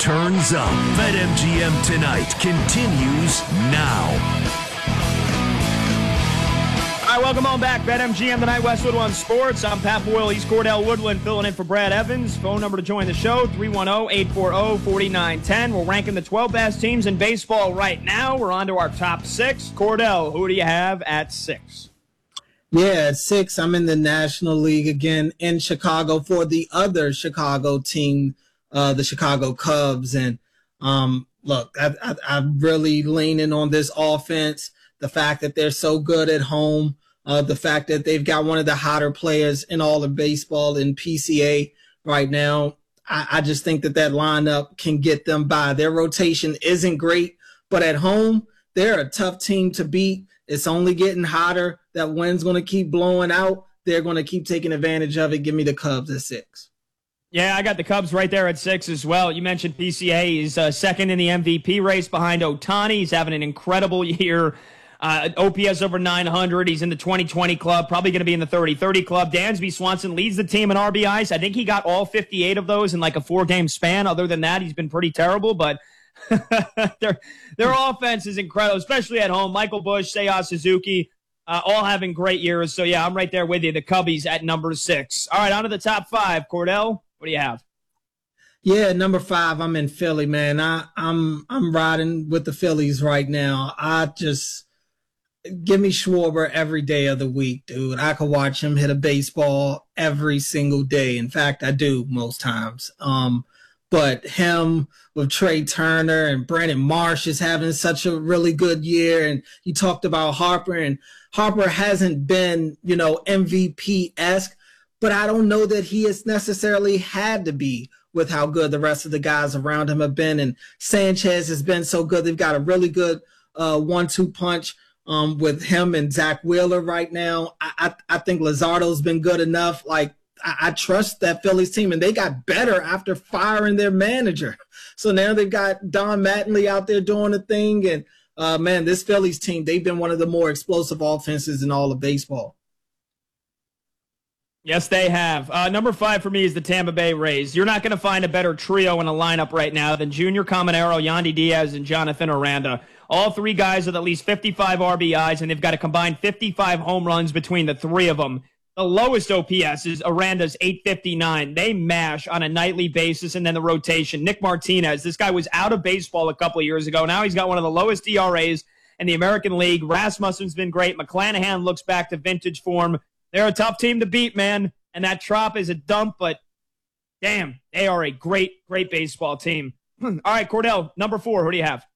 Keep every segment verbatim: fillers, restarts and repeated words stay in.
turns up. BetMGM Tonight continues now. All right, welcome on back. BetMGM Tonight, Westwood One Sports. I'm Pat Boyle. He's Cordell Woodland filling in for Brad Evans. Phone number to join the show, three one zero, eight four zero, four nine one zero. We're ranking the twelve best teams in baseball right now. We're on to our top six. Cordell, who do you have at six? Yeah, at six, I'm in the National League again in Chicago for the other Chicago team, uh, the Chicago Cubs. And um, look, I, I, I'm really leaning on this offense, the fact that they're so good at home. Uh, the fact that they've got one of the hotter players in all of baseball in P C A right now. I, I just think that that lineup can get them by. Their rotation isn't great, but at home, they're a tough team to beat. It's only getting hotter. That wind's going to keep blowing out. They're going to keep taking advantage of it. Give me the Cubs at six. Yeah, I got the Cubs right there at six as well. You mentioned P C A. He's uh, second in the M V P race behind Ohtani. He's having an incredible year. Uh, O P S over nine hundred. He's in the twenty twenty club, probably going to be in the thirty thirty club. Dansby Swanson leads the team in R B Is. I think he got all fifty-eight of those in like a four-game span. Other than that, he's been pretty terrible, but their, their offense is incredible, especially at home. Michael Busch, Seiya Suzuki, uh, all having great years. So, yeah, I'm right there with you. The Cubbies at number six. All right, on to the top five. Cordell, what do you have? Yeah, number five, I'm in Philly, man. I, I'm I'm riding with the Phillies right now. I just – give me Schwarber every day of the week, dude. I could watch him hit a baseball every single day. In fact, I do most times. Um, but him with Trey Turner and Brandon Marsh is having such a really good year. And you talked about Harper, and Harper hasn't been, you know, M V P-esque, but I don't know that he has necessarily had to be with how good the rest of the guys around him have been. And Sanchez has been so good. They've got a really good uh, one two punch. Um, with him and Zach Wheeler right now. I, I, I think Luzardo's been good enough. Like, I, I trust that Phillies team, and they got better after firing their manager. So now they've got Don Mattingly out there doing the thing. And, uh, man, this Phillies team, they've been one of the more explosive offenses in all of baseball. Yes, they have. Uh, number five for me is the Tampa Bay Rays. You're not going to find a better trio in a lineup right now than Junior Caminero, Yandy Diaz, and Jonathan Aranda. All three guys with at least fifty-five R B Is, and they've got a combined fifty-five home runs between the three of them. The lowest O P S is Aranda's eight fifty-nine. They mash on a nightly basis, and then the rotation. Nick Martinez, this guy was out of baseball a couple of years ago. Now he's got one of the lowest E R As in the American League. Rasmussen's been great. McClanahan looks back to vintage form. They're a tough team to beat, man, and that Trop is a dump, but damn, they are a great, great baseball team. All right, Cordell, number four, who do you have?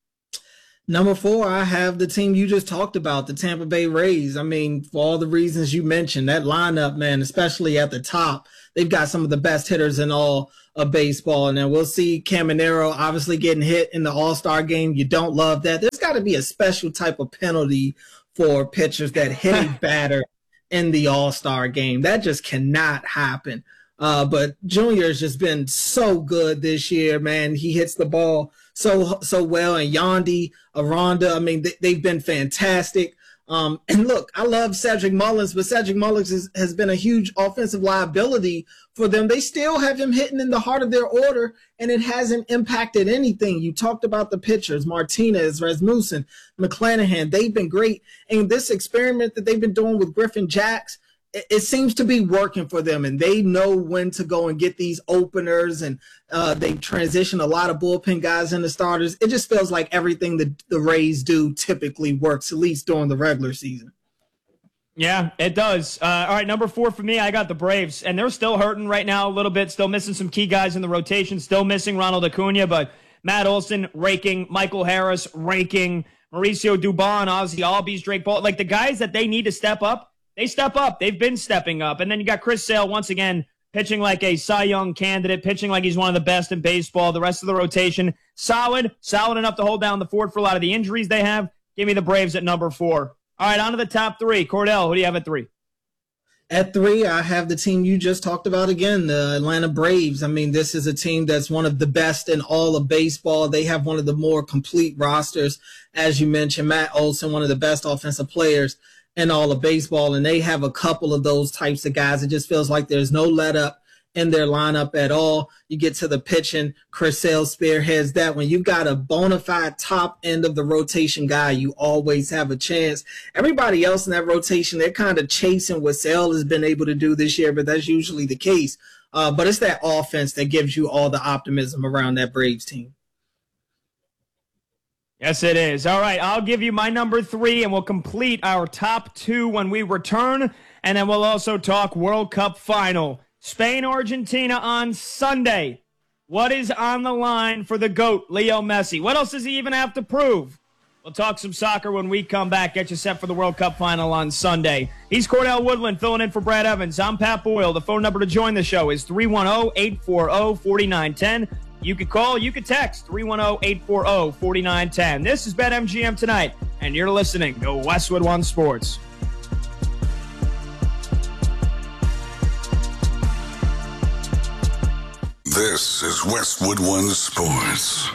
Number four, I have the team you just talked about, the Tampa Bay Rays. I mean, for all the reasons you mentioned, that lineup, man, especially at the top, they've got some of the best hitters in all of baseball. And then we'll see Caminero obviously getting hit in the All-Star game. You don't love that. There's got to be a special type of penalty for pitchers that hit a batter in the All-Star game. That just cannot happen. Uh, but Junior has just been so good this year, man. He hits the ball so so well. And Yandy, Aranda, I mean, they, they've been fantastic. Um, and look, I love Cedric Mullins, but Cedric Mullins is, has been a huge offensive liability for them. They still have him hitting in the heart of their order, and it hasn't impacted anything. You talked about the pitchers, Martinez, Rasmussen, McClanahan. They've been great. And this experiment that they've been doing with Griffin Jax, it, it seems to be working for them, and they know when to go and get these openers, and uh, they transition a lot of bullpen guys into starters. It just feels like everything that the Rays do typically works, at least during the regular season. Yeah, it does. Uh, all right, number four for me, I got the Braves, and they're still hurting right now a little bit, still missing some key guys in the rotation, still missing Ronald Acuna, but Matt Olson raking, Michael Harris raking, Mauricio Dubon, Ozzy Albies, Drake Ball, like the guys that they need to step up, they step up. They've been stepping up. And then you got Chris Sale once again pitching like a Cy Young candidate, pitching like he's one of the best in baseball. The rest of the rotation, solid, solid enough to hold down the fort for a lot of the injuries they have. Give me the Braves at number four. All right, on to the top three. Cordell, who do you have at three? At three, I have the team you just talked about again, the Atlanta Braves. I mean, this is a team that's one of the best in all of baseball. They have one of the more complete rosters. As you mentioned, Matt Olson, one of the best offensive players in all of baseball, and they have a couple of those types of guys. It just feels like there's no let up in their lineup at all. You get to the pitching, Chris Sale spearheads that. When you've got a bona fide top end of the rotation guy, you always have a chance. Everybody else in that rotation, they're kind of chasing what Sale has been able to do this year, but that's usually the case. Uh, but it's that offense that gives you all the optimism around that Braves team. Yes, it is. All right, I'll give you my number three, and we'll complete our top two when we return. And then we'll also talk World Cup final. Spain, Argentina on Sunday. What is on the line for the GOAT, Leo Messi? What else does he even have to prove? We'll talk some soccer when we come back. Get you set for the World Cup final on Sunday. He's Cordell Woodland filling in for Brad Evans. I'm Pat Boyle. The phone number to join the show is three one zero, eight four zero, four nine one zero. You could call, you could text three one zero, eight four zero, four nine one zero. This is BetMGM Tonight, and you're listening to Westwood One Sports. This is Westwood One Sports.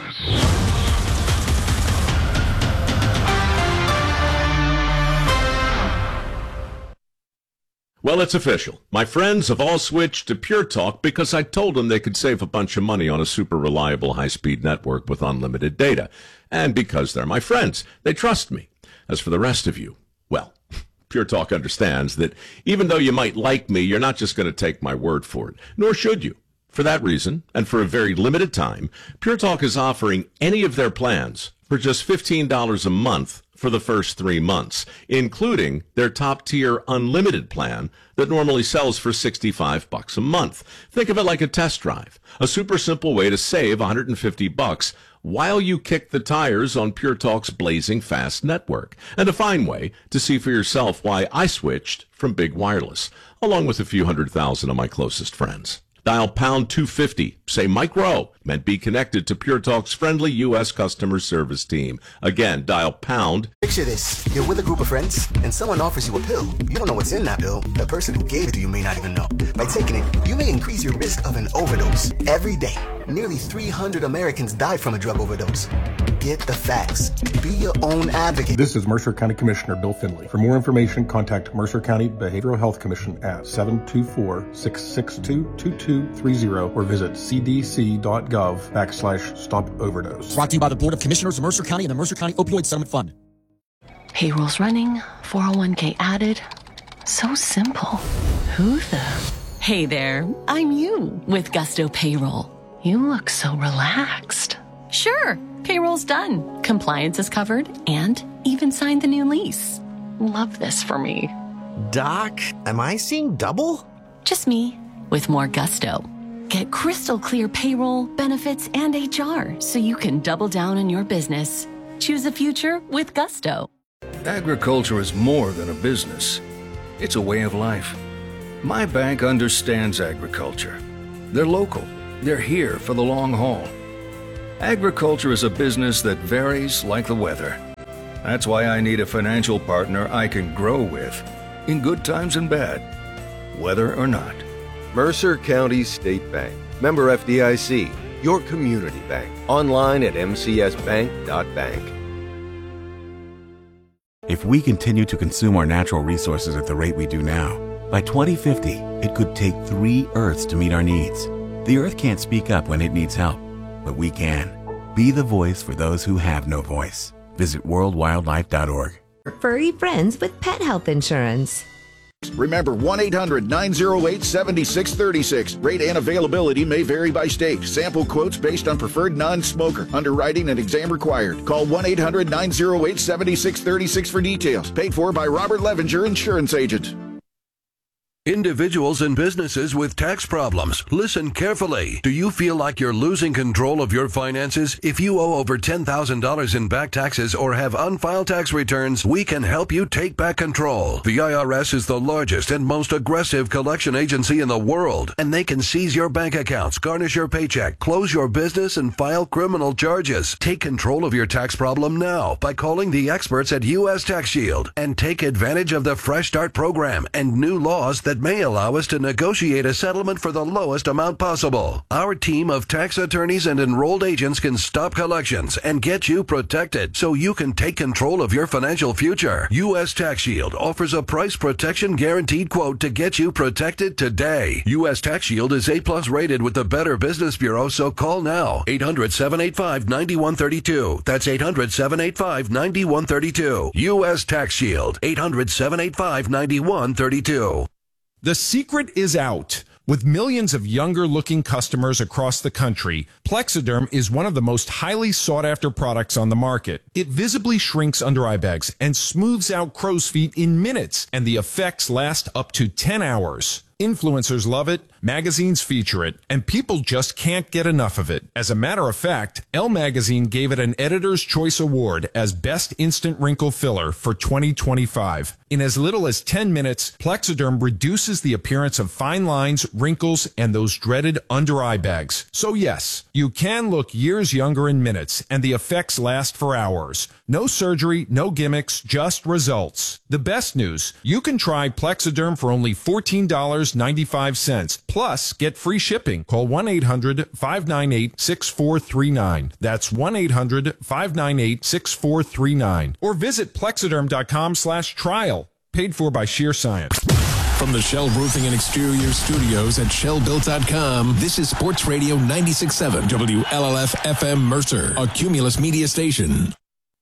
Well, it's official. My friends have all switched to Pure Talk because I told them they could save a bunch of money on a super reliable high-speed network with unlimited data. And because they're my friends, they trust me. As for the rest of you, well, Pure Talk understands that even though you might like me, you're not just going to take my word for it, nor should you. For that reason, and for a very limited time, Pure Talk is offering any of their plans for just fifteen dollars a month for the first three months, including their top-tier unlimited plan that normally sells for sixty-five bucks a month. Think of it like a test drive, a super simple way to save one hundred fifty bucks while you kick the tires on Pure Talk's blazing fast network, and a fine way to see for yourself why I switched from Big Wireless, along with a few hundred thousand of my closest friends. Dial pound two fifty, say Mike Rowe, and be connected to Pure Talk's friendly U S customer service team. Again, dial pound. Picture this. You're with a group of friends, and someone offers you a pill. You don't know what's in that pill. The person who gave it to you may not even know. By taking it, you may increase your risk of an overdose. Every day, nearly three hundred Americans die from a drug overdose. Get the facts. Be your own advocate. This is Mercer County Commissioner Bill Finley. For more information, contact Mercer County Behavioral Health Commission at seven two four, six six two, two two three zero or visit cdc.gov backslash stop overdose. Brought to you by the Board of Commissioners of Mercer County and the Mercer County Opioid Settlement Fund. Payroll's running, four oh one k added. So simple. Who the? Hey there, I'm you with Gusto Payroll. You look so relaxed. Sure, payroll's done. Compliance is covered and even signed the new lease. Love this for me. Doc, am I seeing double? Just me with more gusto. Get crystal clear payroll, benefits, and H R so you can double down on your business. Choose a future with Gusto. Agriculture is more than a business. It's a way of life. My bank understands agriculture. They're local. They're here for the long haul. Agriculture is a business that varies like the weather. That's why I need a financial partner I can grow with, in good times and bad, whether or not. Mercer County State Bank. Member F D I C. Your community bank. Online at m c s bank dot bank. If we continue to consume our natural resources at the rate we do now, by twenty fifty, it could take three Earths to meet our needs. The Earth can't speak up when it needs help, but we can. Be the voice for those who have no voice. Visit world wildlife dot org. Furry friends with pet health insurance. Remember, one eight hundred, nine oh eight, seven six three six. Rate and availability may vary by state. Sample quotes based on preferred non-smoker. Underwriting and exam required. Call one eight hundred, nine oh eight, seven six three six for details. Paid for by Robert Levenger Insurance Agent. Individuals and businesses with tax problems, listen carefully. Do you feel like you're losing control of your finances? If you owe over ten thousand dollars in back taxes or have unfiled tax returns, we can help you take back control. The I R S is the largest and most aggressive collection agency in the world, and they can seize your bank accounts, garnish your paycheck, close your business, and file criminal charges. Take control of your tax problem now by calling the experts at U S Tax Shield and take advantage of the Fresh Start program and new laws that that may allow us to negotiate a settlement for the lowest amount possible. Our team of tax attorneys and enrolled agents can stop collections and get you protected so you can take control of your financial future. U S Tax Shield offers a price protection guaranteed quote to get you protected today. U S Tax Shield is A plus rated with the Better Business Bureau, so call now. eight hundred, seven eight five, nine one three two. That's eight hundred, seven eight five, nine one three two. U S Tax Shield. eight hundred, seven eight five, nine one three two. The secret is out. With millions of younger-looking customers across the country, Plexiderm is one of the most highly sought-after products on the market. It visibly shrinks under-eye bags and smooths out crow's feet in minutes, and the effects last up to ten hours. Influencers love it, magazines feature it, and people just can't get enough of it. As a matter of fact, Elle Magazine gave it an Editor's Choice Award as Best Instant Wrinkle Filler for twenty twenty-five. In as little as ten minutes, Plexiderm reduces the appearance of fine lines, wrinkles, and those dreaded under-eye bags. So yes, you can look years younger in minutes, and the effects last for hours. No surgery, no gimmicks, just results. The best news, you can try Plexiderm for only fourteen dollars and ninety-five cents. Plus, get free shipping. Call one eight hundred, five nine eight, six four three nine. That's one eight hundred, five nine eight, six four three nine. Or visit plexiderm.com slash trial. Paid for by Sheer Science. From the Shell Roofing and Exterior Studios at shell built dot com, this is Sports Radio ninety-six point seven W L L F F M Mercer, a Cumulus media station.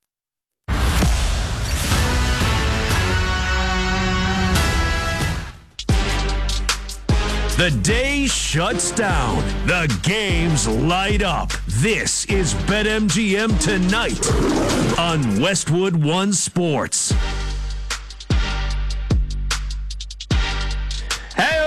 The day shuts down. The games light up. This is BetMGM Tonight on Westwood One Sports. Hey,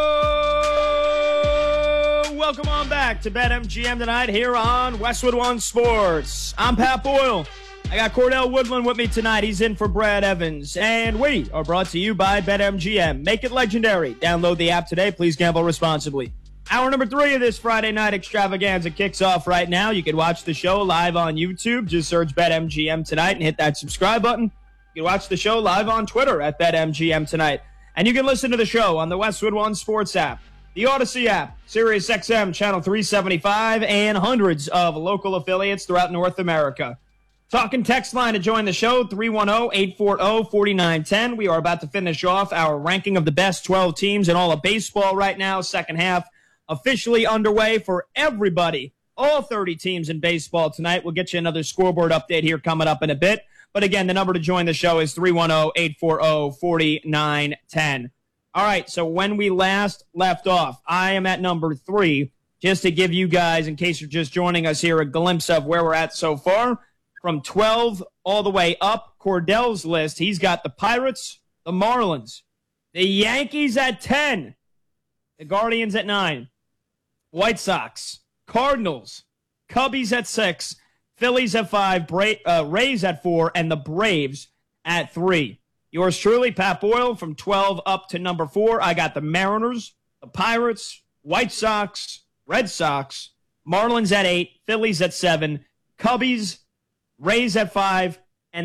welcome on back to BetMGM Tonight here on Westwood One Sports. I'm Pat Boyle. I got Cordell Woodland with me tonight. He's in for Brad Evans. And we are brought to you by BetMGM. Make it legendary. Download the app today. Please gamble responsibly. Hour number three of this Friday night extravaganza kicks off right now. You can watch the show live on YouTube. Just search BetMGM Tonight and hit that subscribe button. You can watch the show live on Twitter at BetMGM Tonight. And you can listen to the show on the Westwood One Sports app, the Odyssey app, Sirius X M Channel three seventy-five, and hundreds of local affiliates throughout North America. Talking text line to join the show, three one zero, eight four zero, four nine one zero. We are about to finish off our ranking of the best twelve teams in all of baseball right now. Second half officially underway for everybody. All thirty teams in baseball tonight. We'll get you another scoreboard update here coming up in a bit. But again, the number to join the show is three one zero, eight four zero, four nine one zero. All right, so when we last left off, I am at number three. Just to give you guys, in case you're just joining us here, a glimpse of where we're at so far. From twelve all the way up, Cordell's list, he's got the Pirates, the Marlins, the Yankees at ten, the Guardians at nine, White Sox, Cardinals, Cubbies at six, Phillies at five, Bra- uh, Rays at four, and the Braves at three. Yours truly, Pat Boyle, from twelve up to number four. I got the Mariners, the Pirates, White Sox, Red Sox, Marlins at eight, Phillies at seven, Cubbies, Rays at five,